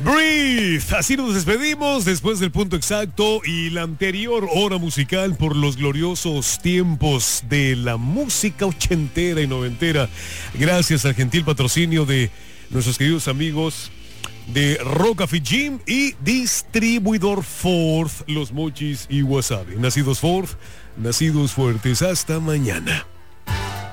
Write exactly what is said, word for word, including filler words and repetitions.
Breathe. Así nos despedimos después del punto exacto y la anterior hora musical por los gloriosos tiempos de la música ochentera y noventera. Gracias al gentil patrocinio de nuestros queridos amigos de Roca Fit Gym y Distribuidor Ford, Los Mochis y Wasabi. Nacidos Ford, nacidos fuertes. Hasta mañana.